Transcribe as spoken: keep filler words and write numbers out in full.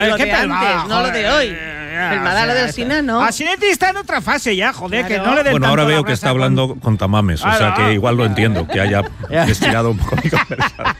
Lo ¿Qué de pelmada, antes, no lo de hoy. Pelmada lo del Sina, ¿no? A Sinetti está en otra fase ya, joder, Claro. que no le den Bueno, ahora tanto la veo que brasa está hablando con, con tamames, o sea Claro. que igual lo entiendo, que haya estirado un poco mi conversación.